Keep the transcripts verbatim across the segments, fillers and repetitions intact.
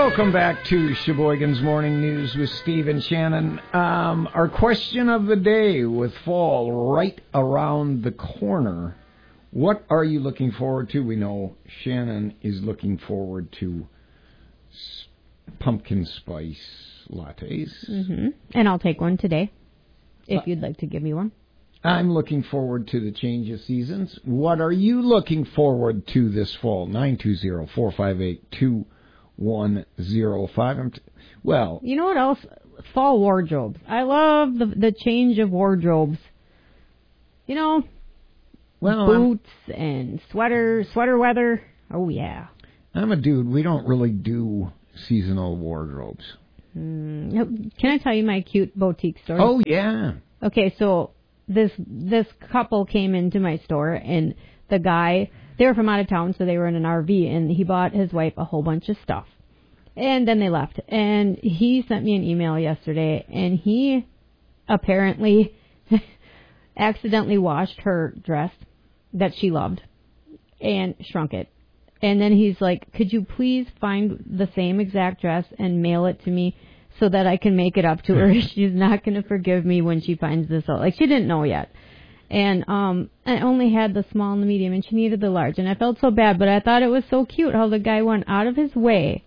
Welcome back to Sheboygan's Morning News with Steve and Shannon. Um, our question of the day, with fall right around the corner, what are you looking forward to? We know Shannon is looking forward to s- pumpkin spice lattes. Mm-hmm. And I'll take one today, if uh, you'd like to give me one. I'm looking forward to the change of seasons. What are you looking forward to this fall? nine two zero, four five eight, two one zero five. T- well, you know what else? Fall wardrobes. I love the the change of wardrobes. You know, well, boots I'm, and sweater, sweater weather. Oh, yeah. I'm a dude. We don't really do seasonal wardrobes. Mm, can I tell you my cute boutique story? Oh, yeah. Okay, so this this couple came into my store, and the guy, they were from out of town, so they were in an R V, and he bought his wife a whole bunch of stuff. And then they left. And he sent me an email yesterday, and he apparently accidentally washed her dress that she loved and shrunk it. And then he's like, could you please find the same exact dress and mail it to me so that I can make it up to her? She's not going to forgive me when she finds this out. Like, she didn't know yet. And um, I only had the small and the medium, and she needed the large. And I felt so bad, but I thought it was so cute how the guy went out of his way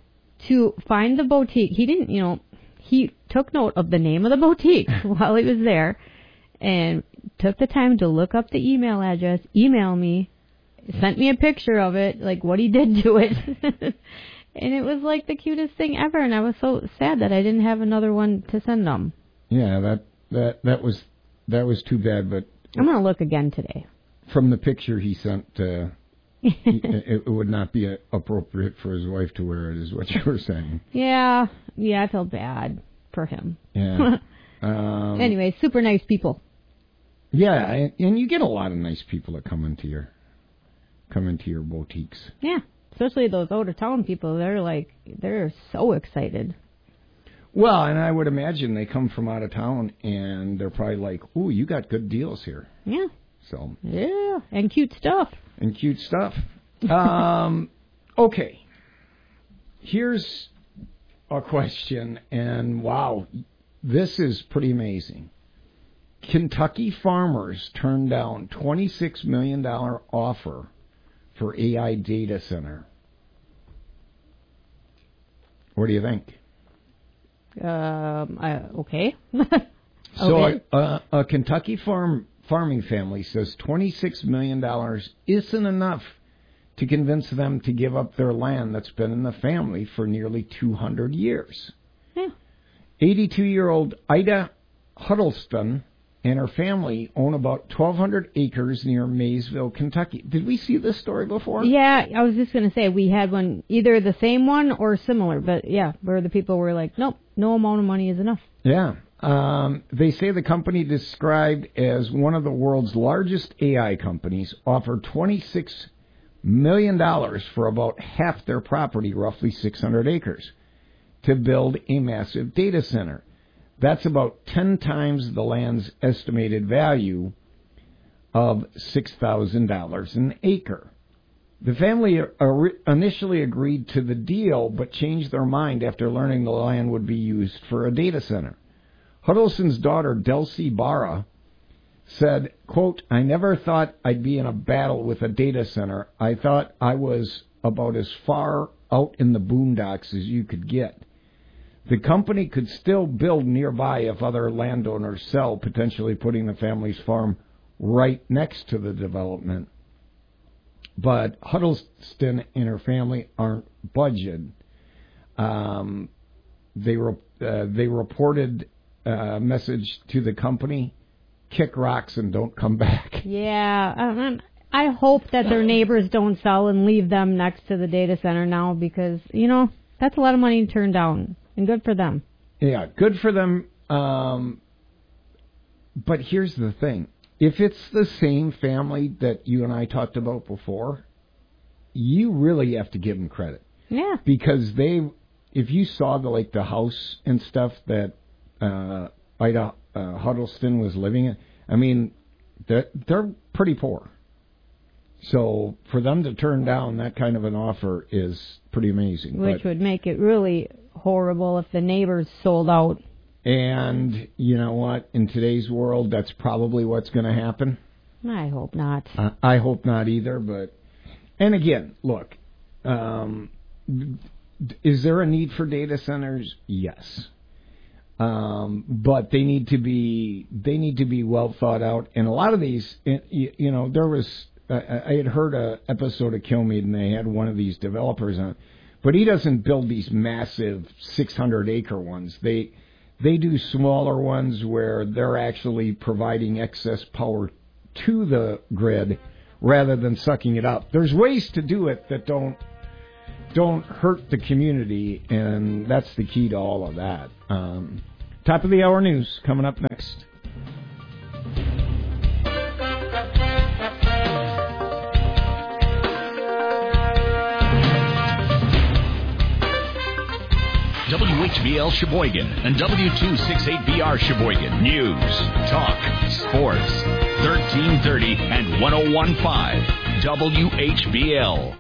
to find the boutique. He didn't, you know, he took note of the name of the boutique while he was there and took the time to look up the email address, email me, sent me a picture of it, like what he did to it. And it was like the cutest thing ever. And I was so sad that I didn't have another one to send them. Yeah, that that, that was that was too bad. But I'm going to look again today. From the picture he sent, uh, it, it would not be appropriate for his wife to wear it, is what you were saying. Yeah, yeah, I felt bad for him. Yeah. um, anyway, super nice people. Yeah, and you get a lot of nice people that come into your come into your boutiques. Yeah, especially those out of town people. They're like, they're so excited. Well, and I would imagine they come from out of town, and they're probably like, "Ooh, you got good deals here." Yeah. So. Yeah, and cute stuff. And cute stuff. Um, okay. Here's a question, and wow, this is pretty amazing. Kentucky farmers turned down twenty-six million dollars offer for A I data center. What do you think? Um. I, okay. So okay. A, a, a Kentucky farm farming family says twenty-six million dollars isn't enough to convince them to give up their land that's been in the family for nearly two hundred years. Yeah. eighty-two-year-old Ida Huddleston and her family own about twelve hundred acres near Maysville, Kentucky. Did we see this story before? Yeah, I was just going to say we had one, either the same one or similar, but yeah, where the people were like, nope, no amount of money is enough. Yeah. Um, they say the company, described as one of the world's largest A I companies, offered twenty-six million dollars for about half their property, roughly six hundred acres, to build a massive data center. That's about ten times the land's estimated value of six thousand dollars an acre. The family initially agreed to the deal, but changed their mind after learning the land would be used for a data center. Huddleston's daughter, Delcy Barra, said, quote, I never thought I'd be in a battle with a data center. I thought I was about as far out in the boondocks as you could get. The company could still build nearby if other landowners sell, potentially putting the family's farm right next to the development. But Huddleston and her family aren't budged. Um, they, re- uh, they reported a message to the company, kick rocks and don't come back. Yeah, um, I hope that their neighbors don't sell and leave them next to the data center now because, you know, that's a lot of money to turn down. And good for them. Yeah, good for them. Um, but here's the thing. If it's the same family that you and I talked about before, you really have to give them credit. Yeah. Because they, if you saw the like the house and stuff that uh, Ida uh, Huddleston was living in, I mean, they're, they're pretty poor. So for them to turn down that kind of an offer is pretty amazing. Which but, would make it really horrible if the neighbors sold out. And you know what? In today's world, that's probably what's going to happen. I hope not. Uh, I hope not either. But and again, look, um, is there a need for data centers? Yes. Um, but they need to be they need to be well thought out. And a lot of these, you, you know, there was I had heard a episode of Kilmeade, and they had one of these developers on, but he doesn't build these massive six hundred acre ones. They they do smaller ones where they're actually providing excess power to the grid rather than sucking it up. There's ways to do it that don't don't hurt the community, and that's the key to all of that. Um, top of the hour news coming up next. W H B L Sheboygan and W two sixty-eight B R Sheboygan. News, talk, sports. thirteen thirty and one oh one point five W H B L.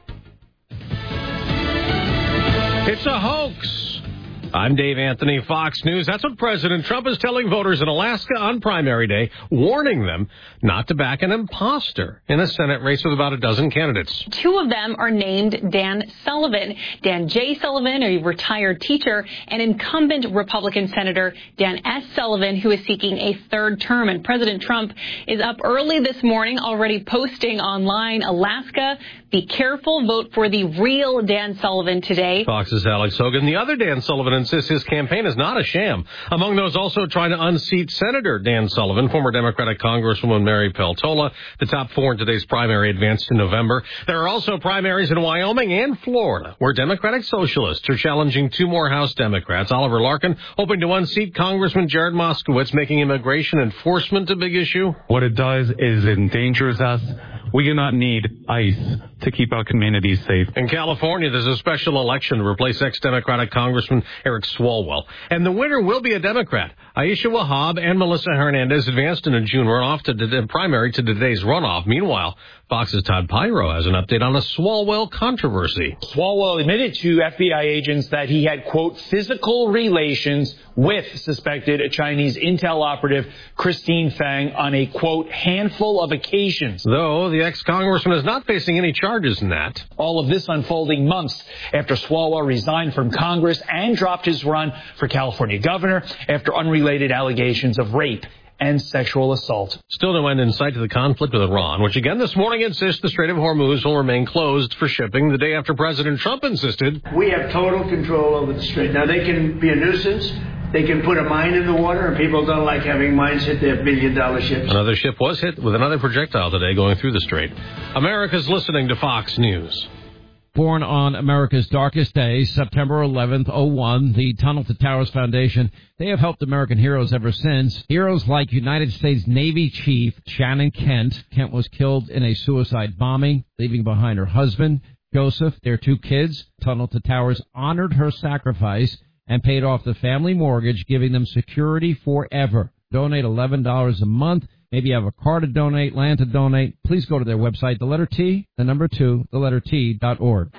It's a hoax. I'm Dave Anthony, Fox News. That's what President Trump is telling voters in Alaska on primary day, warning them not to back an imposter in a Senate race with about a dozen candidates. Two of them are named Dan Sullivan. Dan J. Sullivan, a retired teacher, and incumbent Republican Senator Dan S. Sullivan, who is seeking a third term. And President Trump is up early this morning, already posting online, Alaska, be careful, vote for the real Dan Sullivan today. Fox's Alex Hogan. The other Dan Sullivan insists his campaign is not a sham. Among those also trying to unseat Senator Dan Sullivan, former Democratic Congresswoman Mary Peltola. The top four in today's primary advanced in November. There are also primaries in Wyoming and Florida, where Democratic Socialists are challenging two more House Democrats. Oliver Larkin hoping to unseat Congressman Jared Moskowitz, making immigration enforcement a big issue. What it does is it endangers us. We do not need ICE to keep our communities safe. In California, there's a special election to replace ex-Democratic Congressman Eric Swalwell. And the winner will be a Democrat. Aisha Wahab and Melissa Hernandez advanced in a June runoff to the primary to today's runoff. Meanwhile, Fox's Todd Pyro has an update on a Swalwell controversy. Swalwell admitted to F B I agents that he had, quote, physical relations with suspected Chinese intel operative Christine Fang on a, quote, handful of occasions. Though the ex-congressman is not facing any charges in that. All of this unfolding months after Swalwell resigned from Congress and dropped his run for California governor after unrelated allegations of rape and sexual assault. Still no end in sight to the conflict with Iran, which again this morning insists the Strait of Hormuz will remain closed for shipping the day after President Trump insisted. We have total control over the strait. Now, they can be a nuisance. They can put a mine in the water, and people don't like having mines hit their billion-dollar ships. Another ship was hit with another projectile today going through the strait. America's listening to Fox News. Born on America's darkest day, September eleventh, oh one, the Tunnel to Towers Foundation, they have helped American heroes ever since. Heroes like United States Navy Chief Shannon Kent. Kent was killed in a suicide bombing, leaving behind her husband, Joseph, their two kids. Tunnel to Towers honored her sacrifice and paid off the family mortgage, giving them security forever. Donate eleven dollars a month. Maybe you have a car to donate, land to donate. Please go to their website, the letter T, the number two, the letter T dot org.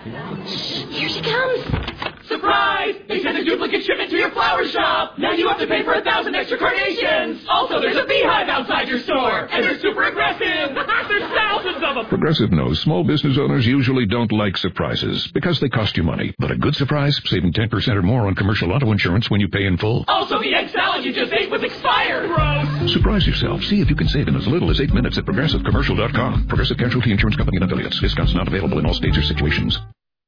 Here she comes. Surprise! They sent a duplicate shipment to your flower shop. Now you have to pay for a thousand extra carnations. Also, there's a beehive outside your store. And they're super aggressive. There's thousands of them. Progressive knows small business owners usually don't like surprises because they cost you money. But a good surprise, saving ten percent or more on commercial auto insurance when you pay in full. Also, the egg salad you just ate was expired. Gross. Surprise yourself. See if you can save in as little as eight minutes at Progressive Commercial dot com. Progressive Casualty Insurance Company and affiliates. Discounts not available in all states or situations.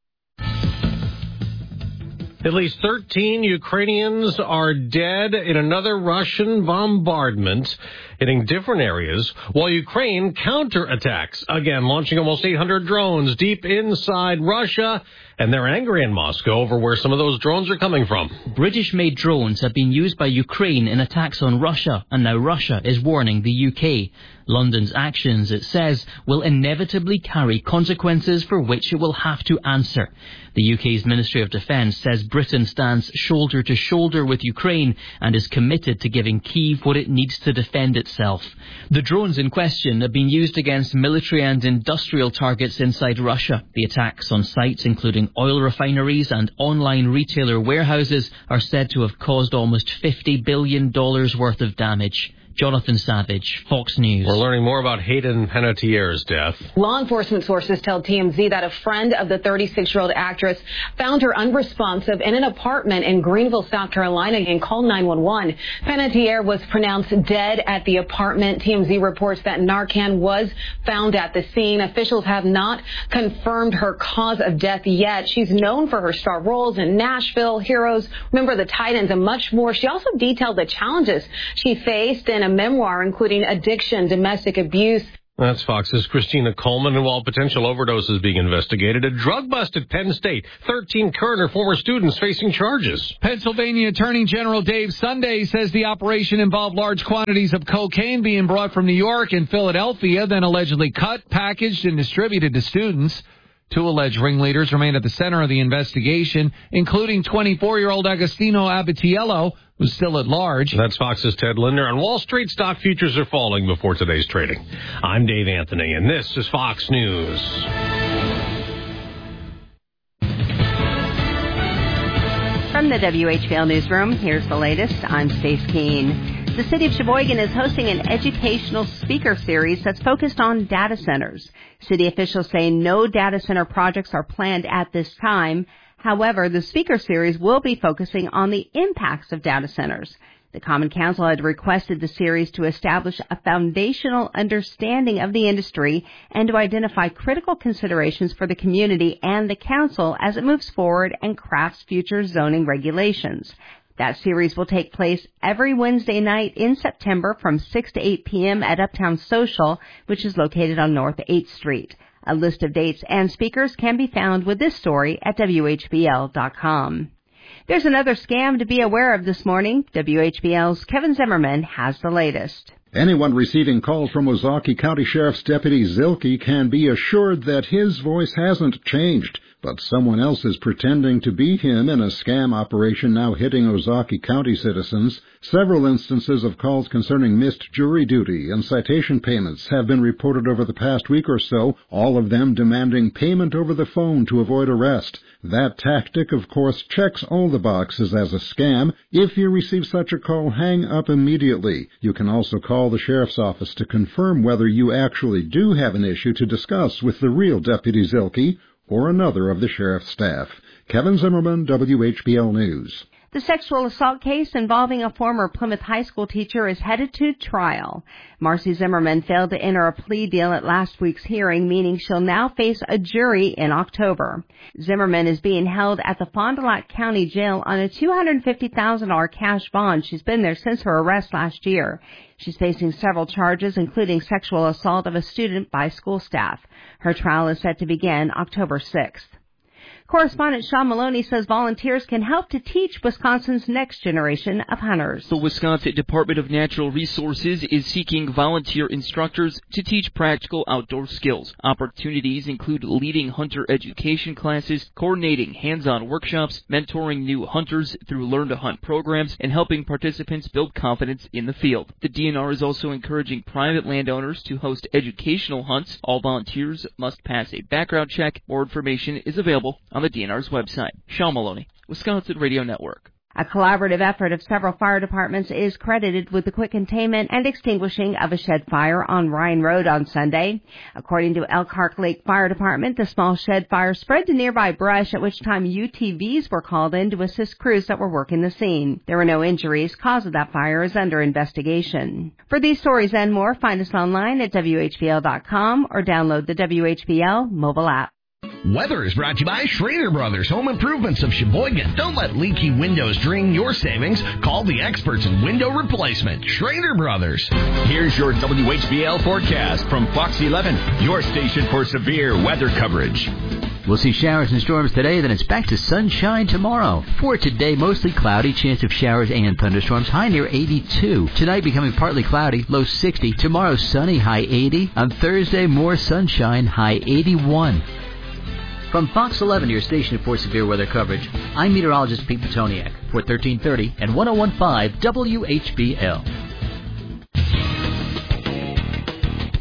At least thirteen Ukrainians are dead in another Russian bombardment hitting different areas, while Ukraine counterattacks, again launching almost eight hundred drones deep inside Russia, and they're angry in Moscow over where some of those drones are coming from. British-made drones have been used by Ukraine in attacks on Russia, and now Russia is warning the U K. London's actions, it says, will inevitably carry consequences for which it will have to answer. The U K's Ministry of Defence says Britain stands shoulder to shoulder with Ukraine and is committed to giving Kyiv what it needs to defend itself itself. The drones in question have been used against military and industrial targets inside Russia. The attacks on sites including oil refineries and online retailer warehouses are said to have caused almost fifty billion dollars worth of damage. Jonathan Savage, Fox News. We're learning more about Hayden Panettiere's death. Law enforcement sources tell T M Z that a friend of the thirty-six-year-old actress found her unresponsive in an apartment in Greenville, South Carolina, and called nine one one. Panettiere was pronounced dead at the apartment. T M Z reports that Narcan was found at the scene. Officials have not confirmed her cause of death yet. She's known for her star roles in Nashville, Heroes, Remember the Titans, and much more. She also detailed the challenges she faced in a memoir, including addiction, domestic abuse. That's Fox's Christina Coleman. And while potential overdose is being investigated, a drug bust at Penn State. thirteen current or former students facing charges. Pennsylvania Attorney General Dave Sunday says the operation involved large quantities of cocaine being brought from New York and Philadelphia, then allegedly cut, packaged, and distributed to students. Two alleged ringleaders remain at the center of the investigation, including twenty-four-year-old Agostino Abatiello, who's still at large. That's Fox's Ted Linder. On Wall Street, stock futures are falling before today's trading. I'm Dave Anthony, and this is Fox News. From the W H B L Newsroom, here's the latest. I'm Stace Keene. The city of Sheboygan is hosting an educational speaker series that's focused on data centers. City officials say no data center projects are planned at this time. However, the speaker series will be focusing on the impacts of data centers. The Common Council had requested the series to establish a foundational understanding of the industry and to identify critical considerations for the community and the council as it moves forward and crafts future zoning regulations. That series will take place every Wednesday night in September from six to eight p.m. at Uptown Social, which is located on North eighth Street. A list of dates and speakers can be found with this story at W H B L dot com. There's another scam to be aware of this morning. W H B L's Kevin Zimmerman has the latest. Anyone receiving calls from Ozaukee County Sheriff's Deputy Zilke can be assured that his voice hasn't changed, but someone else is pretending to be him in a scam operation now hitting Ozaukee County citizens. Several instances of calls concerning missed jury duty and citation payments have been reported over the past week or so, all of them demanding payment over the phone to avoid arrest. That tactic, of course, checks all the boxes as a scam. If you receive such a call, hang up immediately. You can also call the sheriff's office to confirm whether you actually do have an issue to discuss with the real Deputy Zilke or another of the sheriff's staff. Kevin Zimmerman, W H B L News. The sexual assault case involving a former Plymouth high school teacher is headed to trial. Marcy Zimmerman failed to enter a plea deal at last week's hearing, meaning she'll now face a jury in October. Zimmerman is being held at the Fond du Lac County Jail on a two hundred fifty thousand dollars cash bond. She's been there since her arrest last year. She's facing several charges, including sexual assault of a student by school staff. Her trial is set to begin October sixth. Correspondent Sean Maloney says volunteers can help to teach Wisconsin's next generation of hunters. The Wisconsin Department of Natural Resources is seeking volunteer instructors to teach practical outdoor skills. Opportunities include leading hunter education classes, coordinating hands-on workshops, mentoring new hunters through Learn to Hunt programs, and helping participants build confidence in the field. The D N R is also encouraging private landowners to host educational hunts. All volunteers must pass a background check. More information is available on the D N R's website. Sean Maloney, Wisconsin Radio Network. A collaborative effort of several fire departments is credited with the quick containment and extinguishing of a shed fire on Ryan Road on Sunday. According to Elkhart Lake Fire Department, the small shed fire spread to nearby brush, at which time U T Vs were called in to assist crews that were working the scene. There were no injuries. Cause of that fire is under investigation. For these stories and more, find us online at W H B L dot com or download the W H B L mobile app. Weather is brought to you by Schrader Brothers Home Improvements of Sheboygan. Don't let leaky windows drain your savings. Call the experts in window replacement. Schrader Brothers. Here's your W H B L forecast from Fox eleven, your station for severe weather coverage. We'll see showers and storms today, then it's back to sunshine tomorrow. For today, mostly cloudy, chance of showers and thunderstorms, high near eighty-two. Tonight becoming partly cloudy, low sixty. Tomorrow sunny, high eighty. On Thursday, more sunshine, high eighty-one. From Fox eleven, your station for severe weather coverage, I'm meteorologist Pete Petoniak for thirteen thirty and ten fifteen W H B L.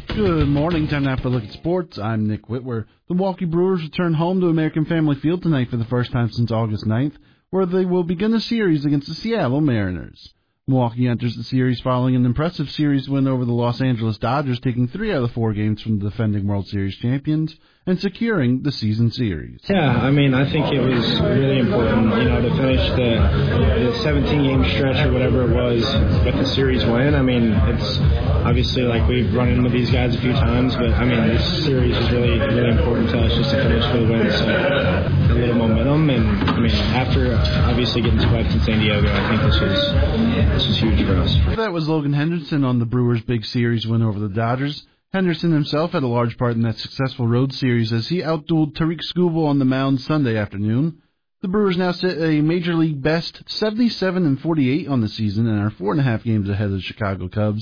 Good morning. Time now for a look at sports. I'm Nick Whitwer. The Milwaukee Brewers return home to American Family Field tonight for the first time since August ninth, where they will begin a series against the Seattle Mariners. Milwaukee enters the series following an impressive series win over the Los Angeles Dodgers, taking three out of the four games from the defending World Series champions and securing the season series. Yeah, I mean, I think it was really important, you know, to finish the the seventeen-game stretch or whatever it was with the series win. I mean, it's obviously like we've run into these guys a few times, but I mean, this series is really, really important to us just to finish with a win. So a little momentum, and I mean, after obviously getting swept in San Diego, I think this was this was huge for us. That was Logan Henderson on the Brewers' big series win over the Dodgers. Henderson himself had a large part in that successful road series as he outdueled Tariq Skubal on the mound Sunday afternoon. The Brewers now sit a Major League best seventy-seven and forty-eight on the season and are four and a half games ahead of the Chicago Cubs.